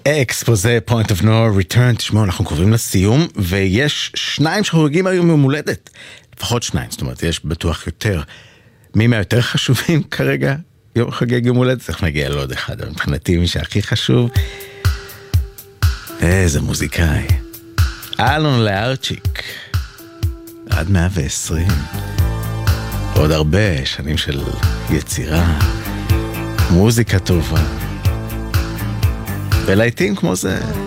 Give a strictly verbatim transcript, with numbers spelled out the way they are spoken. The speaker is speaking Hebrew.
אקס, פה זה Point of No Return. תשמעו, אנחנו קרובים לסיום, ויש שניים שחוגגים היום יום הולדת. לפחות שניים, זאת אומרת, יש בטוח יותר. מי מהיותר חשובים כרגע? יום חגג יום הולדת, צריך להגיע לעוד אחד. מבחינתי, מי שהכי חשוב, איזה מוזיקאי. אלון לארצ'יק. עד מאה ועשרים. עוד הרבה שנים של יצירה. מוזיקה טובה. ולעיתים כמו זה...